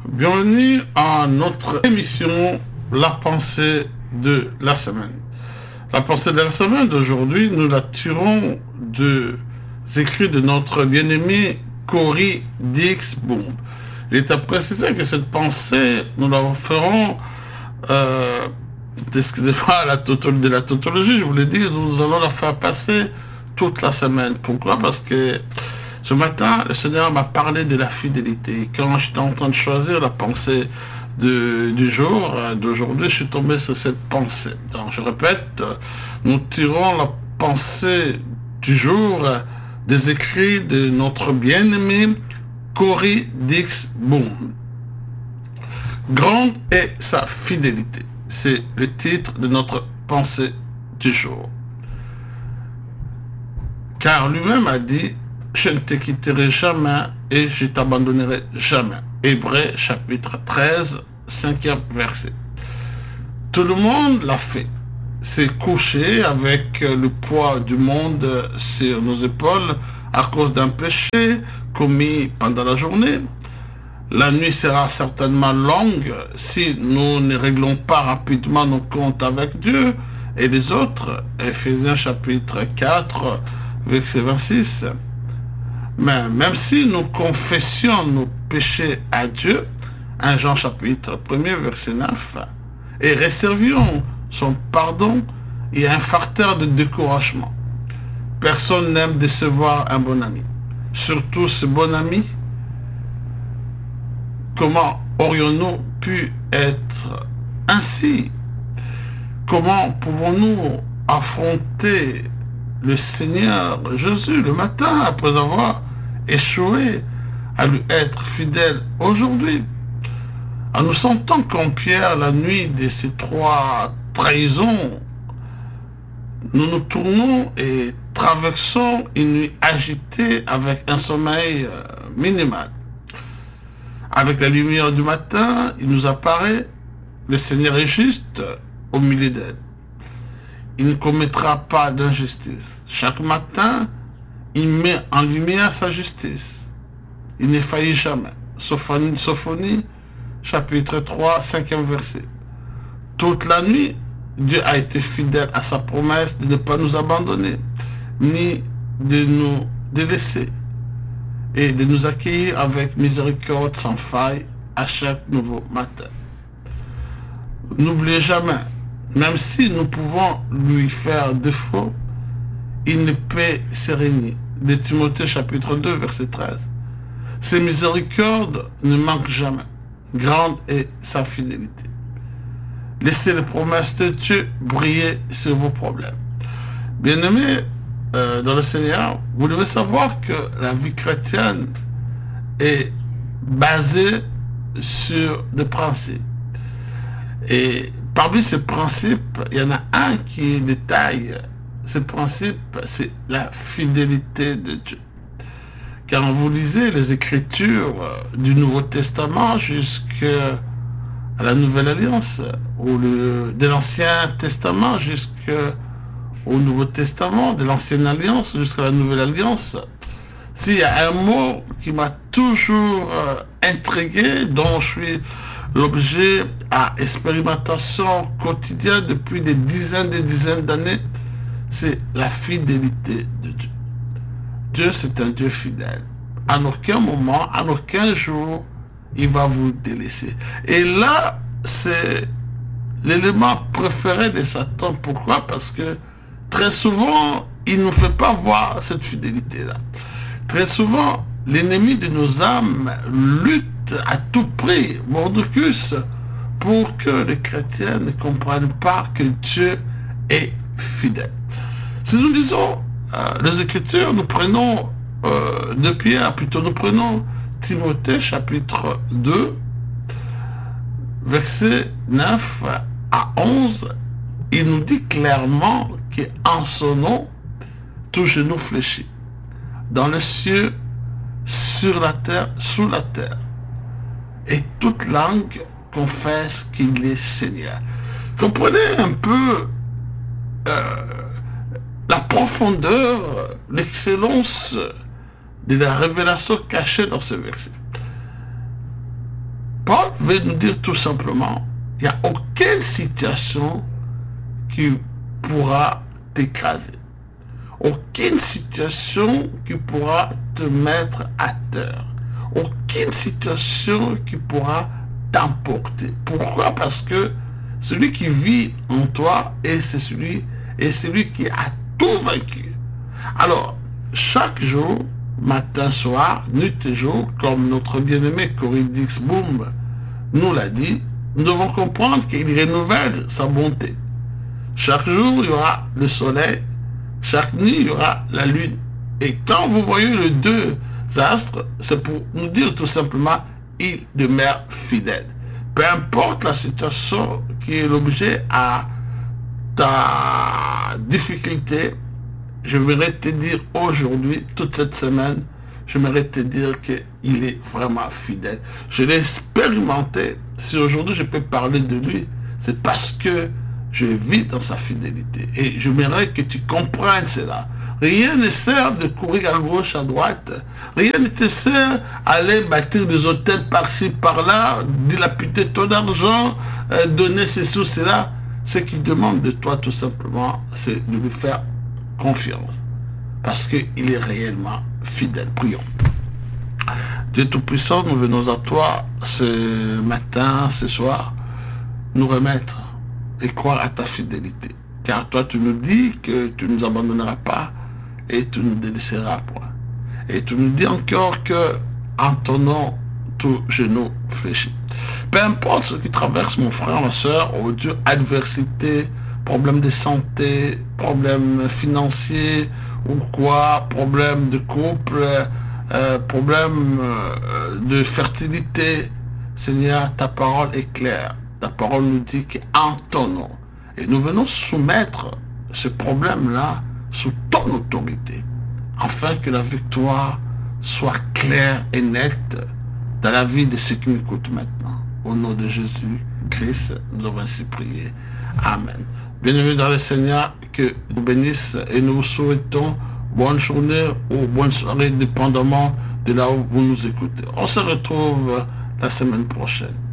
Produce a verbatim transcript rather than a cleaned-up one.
Bienvenue à notre émission La pensée de la semaine. La pensée de la semaine d'aujourd'hui, nous la tirons des écrits de notre bien-aimé Cory Dix-Boom. Il est à préciser que cette pensée, nous la ferons, euh, excusez-moi, la de la tautologie, je vous l'ai dit, nous allons la faire passer toute la semaine. Pourquoi? Parce que ce matin, le Seigneur m'a parlé de la fidélité. Quand j'étais en train de choisir la pensée de, du jour, d'aujourd'hui, je suis tombé sur cette pensée. Donc, je répète, nous tirons la pensée du jour des écrits de notre bien-aimé Cory Dix-Boom. Grande est sa fidélité. C'est le titre de notre pensée du jour. Car lui-même a dit, je ne te quitterai jamais et je t'abandonnerai jamais. Hébreux chapitre treize, cinquième verset. Tout le monde l'a fait. C'est couché avec le poids du monde sur nos épaules à cause d'un péché commis pendant la journée. La nuit sera certainement longue si nous ne réglons pas rapidement nos comptes avec Dieu et les autres. Éphésiens chapitre quatre, verset vingt-six. Mais même si nous confessions nos péchés à Dieu, un Jean chapitre un, verset neuf, et réservions son pardon, il y a un facteur de découragement. Personne n'aime décevoir un bon ami. Surtout ce bon ami, comment aurions-nous pu être ainsi? Comment pouvons-nous affronter le Seigneur Jésus le matin après avoir échoué à lui être fidèle aujourd'hui? En nous sentant comme Pierre la nuit de ces trois trahisons, nous nous tournons et traversons une nuit agitée avec un sommeil minimal. Avec la lumière du matin, il nous apparaît, le Seigneur est juste au milieu d'elle. Il ne commettra pas d'injustice. Chaque matin, il met en lumière sa justice. Il ne faillit jamais. Sophonie, Sophonie, chapitre trois, cinquième verset. Toute la nuit, Dieu a été fidèle à sa promesse de ne pas nous abandonner, ni de nous délaisser, et de nous accueillir avec miséricorde sans faille à chaque nouveau matin. N'oubliez jamais, même si nous pouvons lui faire défaut, il ne peut se régner. De Timothée chapitre deux, verset treize. Ses miséricordes ne manquent jamais. Grande est sa fidélité. Laissez les promesses de Dieu briller sur vos problèmes. Bien-aimés euh, dans le Seigneur, vous devez savoir que la vie chrétienne est basée sur des principes. Et parmi ces principes, il y en a un qui détaille ce principe, c'est la fidélité de Dieu. Quand vous lisez les Écritures du Nouveau Testament jusqu'à la Nouvelle Alliance, ou le, de l'Ancien Testament jusqu'au Nouveau Testament, de l'Ancienne Alliance jusqu'à la Nouvelle Alliance, s'il y a un mot qui m'a toujours euh, intrigué, dont je suis l'objet à expérimentation quotidienne depuis des dizaines et des dizaines d'années, c'est la fidélité de Dieu. Dieu, c'est un Dieu fidèle. À aucun moment, à aucun jour, il va vous délaisser. Et là, c'est l'élément préféré de Satan. Pourquoi? Parce que très souvent, il ne nous fait pas voir cette fidélité-là. Très souvent, l'ennemi de nos âmes lutte à tout prix, mordicus, pour que les chrétiens ne comprennent pas que Dieu est fidèle. Si nous disons euh, les Écritures, nous prenons euh, de Pierre, plutôt nous prenons Timothée chapitre deux, versets neuf à onze, il nous dit clairement qu'en son nom, tout genou fléchit, dans les cieux, sur la terre, sous la terre, et toute langue confesse qu'il est Seigneur. Comprenez un peu euh, la profondeur, l'excellence de la révélation cachée dans ce verset. Paul veut nous dire tout simplement, il n'y a aucune situation qui pourra t'écraser. Aucune situation qui pourra te mettre à terre. Aucune situation qui pourra t'emporter. Pourquoi? Parce que celui qui vit en toi est celui, est celui qui a tout vaincu. Alors, chaque jour, matin, soir, nuit et jour, comme notre bien-aimé Corey Dixboom nous l'a dit, nous devons comprendre qu'il renouvelle sa bonté. Chaque jour, il y aura le soleil. Chaque nuit, il y aura la lune. Et quand vous voyez les deux astres, c'est pour nous dire tout simplement, il demeure fidèle. Peu importe la situation qui est l'objet à ta difficulté, j'aimerais te dire aujourd'hui, toute cette semaine, j'aimerais te dire qu'il est vraiment fidèle. Je l'ai expérimenté. Si aujourd'hui je peux parler de lui, c'est parce que je vis dans sa fidélité. Et j'aimerais que tu comprennes cela. Rien ne sert de courir à gauche, à droite. Rien ne te sert d'aller bâtir des hôtels par-ci, par-là, dilapider ton argent, euh, donner ceci ou cela. Ce qu'il demande de toi, tout simplement, c'est de lui faire confiance. Parce qu'il est réellement fidèle. Prions. Dieu Tout-Puissant, nous venons à toi ce matin, ce soir, nous remettre et croire à ta fidélité. Car toi, tu nous dis que tu ne nous abandonneras pas et tu nous délaisseras point. Et tu nous dis encore que, en ton nom, tout genou fléchit. Peu importe ce qui traverse mon frère, ma soeur, oh Dieu, adversité, problème de santé, problème financier ou quoi, problème de couple, euh, problème euh, de fertilité. Seigneur, ta parole est claire. Ta parole nous dit qu'en ton nom, et nous venons soumettre ce problème-là sous ton autorité, afin que la victoire soit claire et nette dans la vie de ceux qui m'écoutent maintenant. Au nom de Jésus-Christ, nous avons ainsi prié. Amen. Bienvenue dans le Seigneur, que nous bénisse et nous vous souhaitons bonne journée ou bonne soirée, dépendamment de là où vous nous écoutez. On se retrouve la semaine prochaine.